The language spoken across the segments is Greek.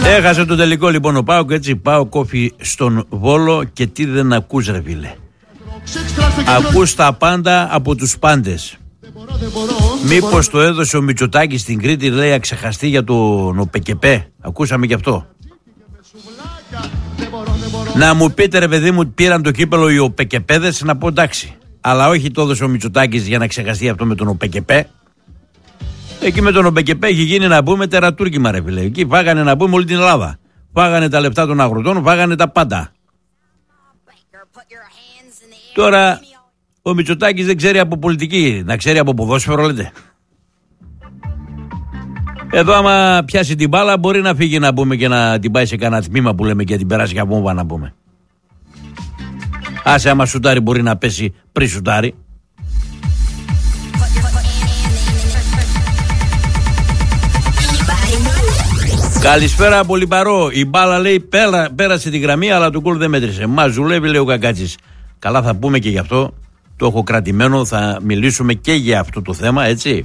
Έχασε το τελικό λοιπόν ο ΠΑΟΚ, έτσι. ΠΑΟΚ κόφει στον Βόλο και τι δεν ακούς ρε φίλε. Ακούς τα πάντα από τους πάντες. Μήπως το έδωσε ο Μητσοτάκης στην Κρήτη, λέει, αξεχαστεί για τον ΟΠΕΚΕΠΕ. Ακούσαμε και αυτό. Να μου πείτε ρε παιδί μου, πήραν το κύπελο οι ΟΠΕΚΕΠΕδες, να πω εντάξει. Αλλά όχι το έδωσε ο Μητσοτάκης για να ξεχαστεί αυτό με τον ΟΠΕΚΕΠΕ. Εκεί με τον ΟΠΕΚΕΠΕ έχει γίνει να πούμε τερατούρκημα ρε φίλε. Εκεί φάγανε να πούμε όλη την Ελλάδα. Φάγανε τα λεφτά των αγροτών, φάγανε τα πάντα. Τώρα ο Μητσοτάκης δεν ξέρει από πολιτική, να ξέρει από ποδόσφαιρο λέτε. Εδώ άμα πιάσει την μπάλα μπορεί να φύγει να πούμε και να την πάει σε κανένα τμήμα που λέμε και την περάσει για βόμβα να πούμε. Άσε άμα σουτάρει μπορεί να πέσει πριν σουτάρει. Καλησπέρα από Λιπαρό. Η μπάλα λέει πέρασε τη γραμμή αλλά το γκολ δεν μέτρησε. Μας ζουλεύει λέει ο Κακάτσης. Καλά θα πούμε και γι' αυτό. Το έχω κρατημένο, θα μιλήσουμε και για αυτό το θέμα, έτσι.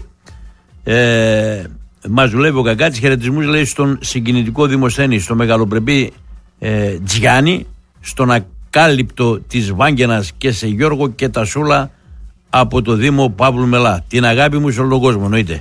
Μας δουλεύει ο Κακάτσης, χαιρετισμούς λέει στον συγκινητικό Δημοσθένη, στο μεγαλοπρεπή Τζιάννη, στον ακάλυπτο της Βάγγενας και σε Γιώργο και Τασούλα από το Δήμο Παύλου Μελά. Την αγάπη μου σε όλο τον κόσμο, εννοείται.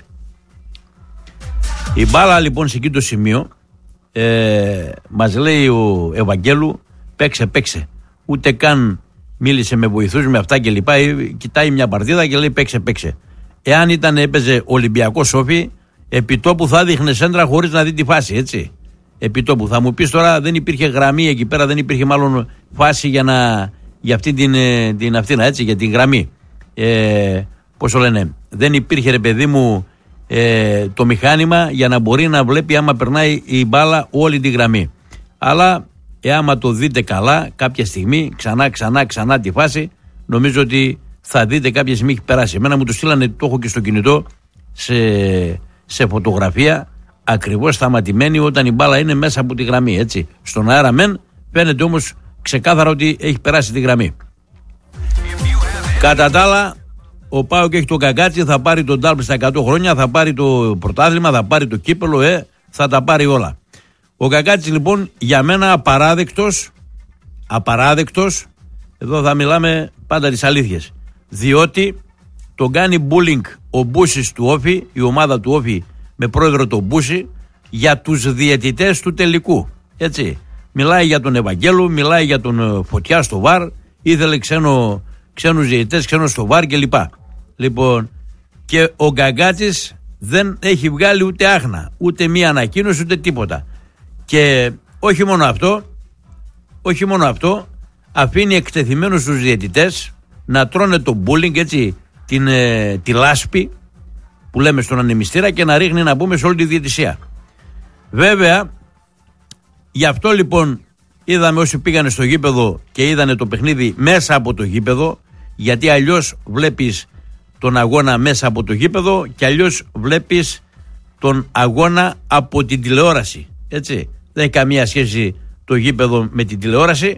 Η μπάλα λοιπόν σε εκεί το σημείο, μας λέει ο Ευαγγέλου, παίξε. Ούτε καν μίλησε με βοηθούς με αυτά και λοιπά. Κοιτάει μια παρτίδα και λέει παίξε. Εάν έπαιζε Ολυμπιακό Σόφι, επιτόπου θα δείχνε σέντρα χωρίς να δει τη φάση, έτσι. Επιτόπου. Θα μου πεις τώρα δεν υπήρχε γραμμή εκεί πέρα, δεν υπήρχε μάλλον φάση για αυτή την αυτήνα, έτσι, για την γραμμή. Πώς το λένε, δεν υπήρχε ρε παιδί μου το μηχάνημα για να μπορεί να βλέπει άμα περνάει η μπάλα όλη τη γραμμή. Αλλά άμα το δείτε καλά κάποια στιγμή ξανά τη φάση, νομίζω ότι θα δείτε κάποια στιγμή έχει περάσει. Εμένα μου το στείλανε, το έχω και στο κινητό σε φωτογραφία, ακριβώς σταματημένη όταν η μπάλα είναι μέσα από τη γραμμή, έτσι. Στον αέρα μεν φαίνεται όμως ξεκάθαρα ότι έχει περάσει τη γραμμή. Κατά τα άλλα, ο ΠΑΟΚ έχει τον Κακάτσι, θα πάρει τον Ντάλπ στα 100 χρόνια, θα πάρει το πρωτάθλημα, θα πάρει το κύπελο, θα τα πάρει όλα. Ο Κακάτσης λοιπόν για μένα απαράδεκτος, εδώ θα μιλάμε πάντα τις αλήθειες, διότι τον κάνει bullying ο Μπούσης του Όφη, η ομάδα του Όφη με πρόεδρο τον Μπούση, για τους διαιτητές του τελικού, έτσι. Μιλάει για τον Ευαγγέλου, μιλάει για τον Φωτιά στο ΒΑΡ, ήθελε ξένους διαιτητές, ξένους στο ΒΑΡ κλπ. Λοιπόν, και ο Γκαγκάτσης δεν έχει βγάλει ούτε άχνα, ούτε μία ανακοίνωση, ούτε τίποτα. Και όχι μόνο αυτό, αφήνει εκτεθειμένους τους διαιτητές να τρώνε το bullying, έτσι, τη λάσπη που λέμε στον ανεμιστήρα και να ρίχνει να πούμε σε όλη τη διαιτησία. Βέβαια, γι' αυτό λοιπόν είδαμε όσοι πήγανε στο γήπεδο και είδανε το παιχνίδι μέσα από το γήπεδο, γιατί αλλιώς βλέπεις τον αγώνα μέσα από το γήπεδο και αλλιώς βλέπεις τον αγώνα από την τηλεόραση, έτσι. Δεν έχει καμία σχέση το γήπεδο με την τηλεόραση.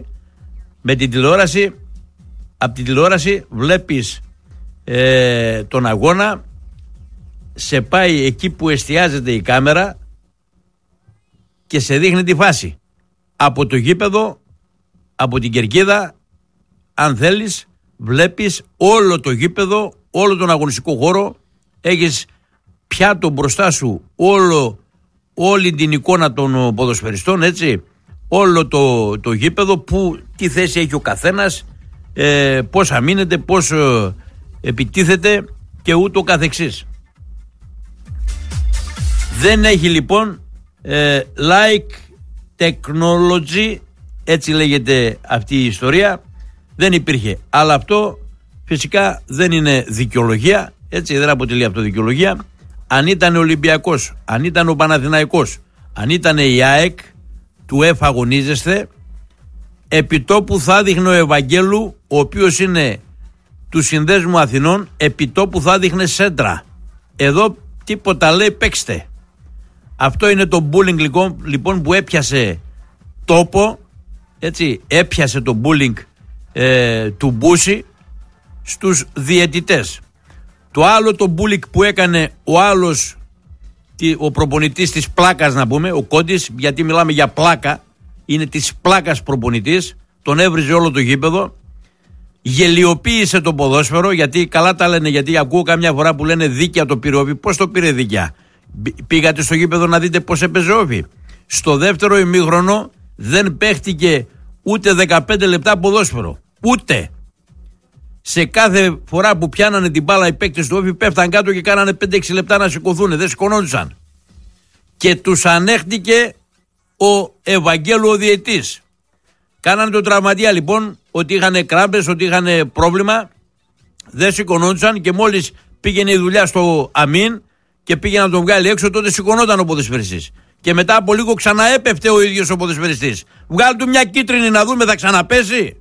Από την τηλεόραση βλέπεις τον αγώνα, σε πάει εκεί που εστιάζεται η κάμερα και σε δείχνει τη φάση. Από το γήπεδο, από την κερκίδα, αν θέλεις, βλέπεις όλο το γήπεδο, όλο τον αγωνιστικό χώρο, έχεις πιάτο μπροστά σου όλη την εικόνα των ποδοσφαιριστών, έτσι, όλο το γήπεδο, τι θέση έχει ο καθένας, πώς αμήνεται, πώς επιτίθεται και ούτω καθεξής. Δεν έχει λοιπόν like technology, έτσι λέγεται αυτή η ιστορία, δεν υπήρχε. Αλλά αυτό φυσικά δεν είναι δικαιολογία, έτσι, δεν αποτελεί αυτό δικαιολογία. Αν ήταν ο Ολυμπιακός, αν ήταν ο Παναθηναϊκός, αν ήταν η ΑΕΚ του αγωνίζεστε, επιτόπου θα δείχνε ο Ευαγγέλου, ο οποίος είναι του Συνδέσμου Αθηνών, επιτόπου θα δείχνε σέντρα. Εδώ τίποτα, λέει παίξτε. Αυτό είναι το bullying λοιπόν που έπιασε τόπο, έτσι, έπιασε το bullying του Μπούση στους διαιτητές. Το άλλο το bullying που έκανε ο άλλος ο προπονητής της πλάκας, να πούμε, ο Κόντης, γιατί μιλάμε για πλάκα, είναι της πλάκας προπονητής, τον έβριζε όλο το γήπεδο, γελιοποίησε το ποδόσφαιρο, γιατί καλά τα λένε, γιατί ακούω καμιά φορά που λένε δίκαια το πήρε Όφη. Πώς το πήρε δίκαια? Πήγατε στο γήπεδο να δείτε πώς έπαιζε Όφη? Στο δεύτερο ημίχρονο δεν παίχτηκε ούτε 15 λεπτά ποδόσφαιρο. Ούτε. Σε κάθε φορά που πιάνανε την μπάλα οι παίκτες του Όφη πέφταν κάτω και κάνανε 5-6 λεπτά να σηκωθούν. Δεν σηκωνόντουσαν. Και τους ανέχτηκε ο Ευαγγέλου ο διαιτής. Κάνανε τον τραυματία λοιπόν, ότι είχαν κράμπες, ότι είχαν πρόβλημα. Δεν σηκωνόντουσαν και μόλις πήγαινε η δουλειά στο αμήν και πήγε να τον βγάλει έξω, τότε σηκωνόταν ο ποδοσφαιριστής. Και μετά από λίγο ξαναέπεφτε ο ίδιος ο ποδοσφαιριστής. Βγάλει του μια κίτρινη να δούμε, θα ξαναπέσει.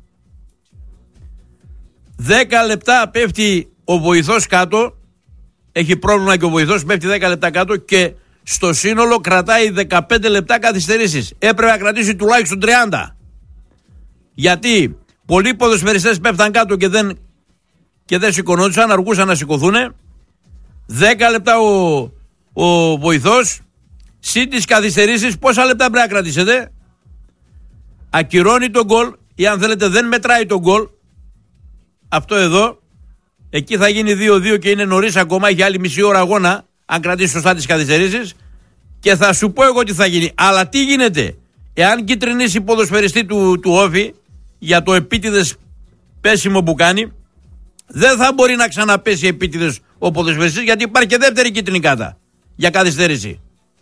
10 λεπτά πέφτει ο βοηθός κάτω. Έχει πρόβλημα και ο βοηθός, πέφτει 10 λεπτά κάτω και στο σύνολο κρατάει 15 λεπτά καθυστερήσεις. Έπρεπε να κρατήσει τουλάχιστον 30. Γιατί πολλοί ποδοσφαιριστές πέφταν κάτω και δεν σηκωνόντουσαν, αργούσαν να σηκωθούν. 10 λεπτά ο βοηθός. Συν τις καθυστερήσεις, πόσα λεπτά πρέπει να κρατήσετε? Ακυρώνει τον γκολ, ή αν θέλετε δεν μετράει τον γκολ. Αυτό εδώ, εκεί θα γίνει 2-2 και είναι νωρίς ακόμα, έχει άλλη μισή ώρα αγώνα, αν κρατήσει σωστά τις καθυστερήσεις. Και θα σου πω εγώ τι θα γίνει. Αλλά τι γίνεται? Εάν κυτρινήσει ποδοσφαιριστή του Όφη για το επίτηδες πέσιμο που κάνει, δεν θα μπορεί να ξαναπέσει επίτηδες ο ποδοσφαιριστής, γιατί υπάρχει και δεύτερη κίτρινη κάρτα για καθυστέρηση.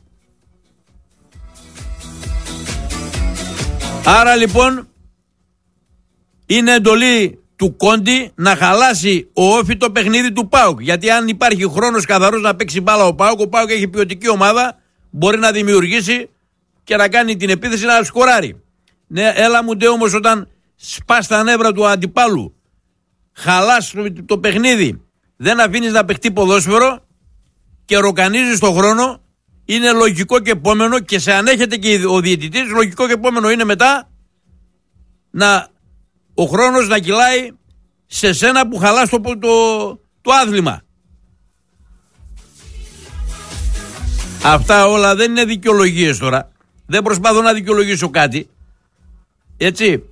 Άρα λοιπόν είναι εντολή του Κόντι να χαλάσει ο Όφη το παιχνίδι του ΠΑΟΚ. Γιατί αν υπάρχει χρόνος καθαρός να παίξει μπάλα ο ΠΑΟΚ έχει ποιοτική ομάδα, μπορεί να δημιουργήσει και να κάνει την επίθεση να σκοράρει. Ναι, έλα μου ντε όμως όταν σπάς τα νεύρα του αντιπάλου, χαλάς το παιχνίδι, δεν αφήνεις να παιχτεί ποδόσφαιρο και ροκανίζεις το χρόνο, είναι λογικό και επόμενο, και σε ανέχεται και ο διαιτητής, λογικό και επόμενο είναι μετά ο χρόνος να κυλάει σε σένα που χαλάς το άθλημα. Αυτά όλα δεν είναι δικαιολογίες τώρα. Δεν προσπαθώ να δικαιολογήσω κάτι. Έτσι.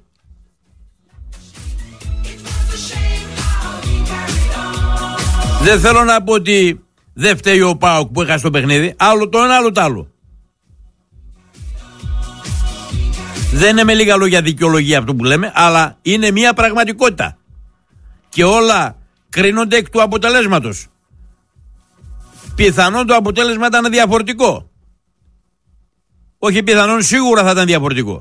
Δεν θέλω να πω ότι δεν φταίει ο ΠΑΟΚ που έχασε το παιχνίδι. Άλλο το ένα, άλλο το άλλο. Δεν είναι με λίγα λόγια δικαιολογία αυτό που λέμε, αλλά είναι μια πραγματικότητα. Και όλα κρίνονται εκ του αποτελέσματος. Πιθανόν το αποτέλεσμα ήταν διαφορετικό. Όχι πιθανόν, σίγουρα θα ήταν διαφορετικό.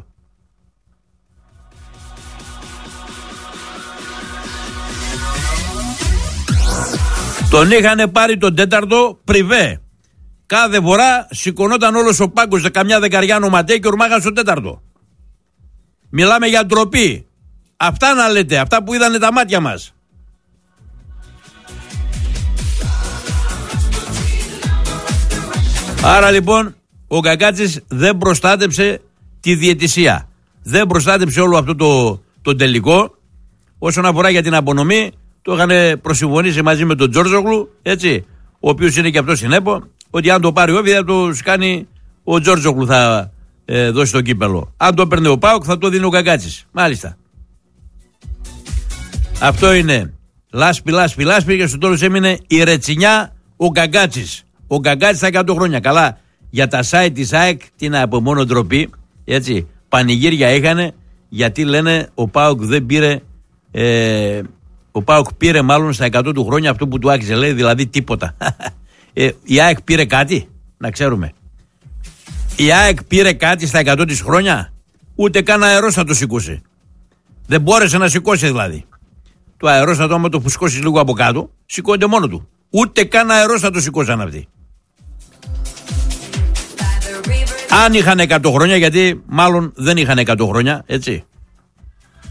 Τον είχαν πάρει τον τέταρτο πριβέ. Κάθε φορά σηκωνόταν όλος ο πάγκος σε καμιά δεκαριά νοματέ και ορμάγαν στο τέταρτο. Μιλάμε για ντροπή. Αυτά να λέτε, αυτά που είδανε τα μάτια μας. Άρα λοιπόν ο Γκαγκάτσης δεν προστάτεψε τη διαιτησία. Δεν προστάτεψε όλο αυτό το τελικό. Όσον αφορά για την απονομή, το είχαν προσυμφωνήσει μαζί με τον Τζόρτζογλου, έτσι, ο οποίος είναι και αυτός στην ΕΠΟ, ότι αν το πάρει ο Όφη θα το κάνει ο Τζόρτζογλου, θα δώσει το κύπελο. Αν το έπαιρνε ο ΠΑΟΚ θα το δίνει ο Γκαγκάτσης. Μάλιστα. Αυτό είναι λάσπη και στο τέλος έμεινε η ρετσινιά ο Γκαγκάτσης. Ο Γκαγκάτσης θα 100 χρόνια. Καλά, για τα site της ΑΕΚ την από μόνο ντροπή, έτσι, πανηγύρια είχανε, γιατί λένε ο ΠΑΟΚ δεν πήρε, ο ΠΑΟΚ πήρε μάλλον στα 100 του χρόνια αυτό που του άξιζε, λέει, δηλαδή τίποτα. Η ΑΕΚ πήρε κάτι, να ξέρουμε. Η ΑΕΚ πήρε κάτι στα 100 της χρόνια? Ούτε καν αερόστατο σηκούσε. Δεν μπόρεσε να σηκώσει δηλαδή. Το αερόστατο, άμα το φουσκώσει λίγο από κάτω, σηκώνεται μόνο του. Ούτε καν αερόστατο σηκώσαν αυτοί. Αν είχαν 100 χρόνια, γιατί μάλλον δεν είχαν 100 χρόνια, έτσι.